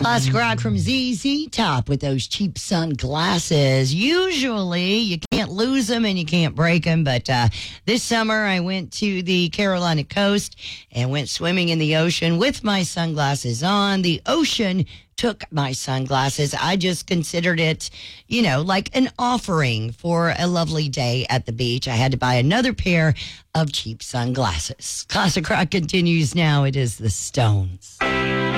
Classic rock from ZZ Top with those cheap sunglasses. Usually you can't lose them and you can't break them, but this summer I went to the Carolina coast and went swimming in the ocean with my sunglasses on. The ocean took my sunglasses. I just considered it, like an offering for a lovely day at the beach. I had to buy another pair of cheap sunglasses. Classic rock continues now. It is the Stones.